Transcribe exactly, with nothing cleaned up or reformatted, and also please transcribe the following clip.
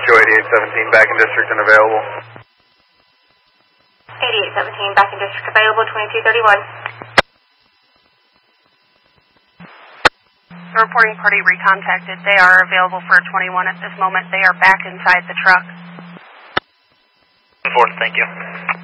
show eighty-eight seventeen back in district and available. eighty-eight seventeen back in district available, twenty-two thirty-one. The reporting party recontacted. They are available for a twenty-one at this moment. They are back inside the truck. Forward, thank you.